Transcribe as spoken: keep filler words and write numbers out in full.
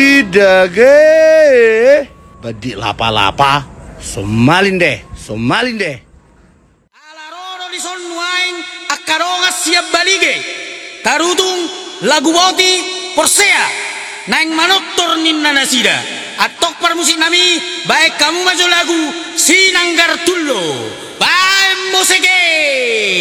Dage badik lapa-lapa somalin deh, somalin deh. Alaroro di son waing akaronga siap balige. Tarutung lagu boti porsea naing manottor ninna nasida. Atok permusik nami baik kamu maju lagu sinanggar tullo. Baik musike.